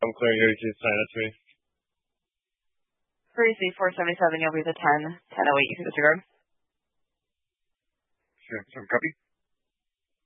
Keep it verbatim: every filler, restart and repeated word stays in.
I'm clear here. You can sign it to me. For receipt four seventy-seven, you'll be the ten, ten oh eight. You can disregard. Sure. Some copy.